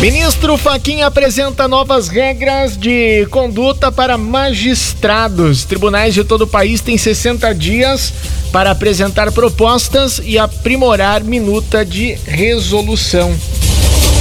Ministro Fachin apresenta novas regras de conduta para magistrados. Tribunais de todo o país têm 60 dias para apresentar propostas e aprimorar minuta de resolução.